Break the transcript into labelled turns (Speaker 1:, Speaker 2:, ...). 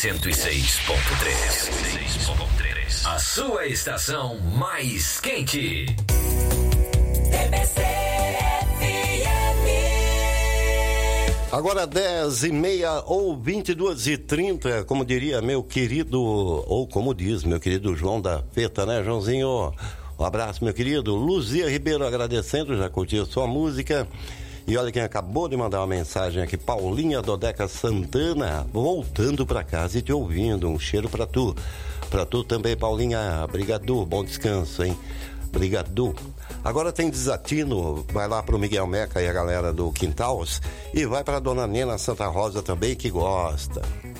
Speaker 1: 106.3. A sua estação mais quente.
Speaker 2: TBC FM.
Speaker 3: Agora 10h30 ou 22h30, como diria meu querido, ou como diz meu querido João da Feta, né, Joãozinho? Um abraço, meu querido. Luzia Ribeiro agradecendo, já curtiu sua música. E olha quem acabou de mandar uma mensagem aqui, Paulinha Dodeca Santana, voltando pra casa e te ouvindo. Um cheiro pra tu. Pra tu também, Paulinha. Obrigado, bom descanso, hein? Obrigado. Agora tem desatino, vai lá pro Miguel Meca e a galera do Quintais. E vai pra Dona Nena Santa Rosa também, que gosta.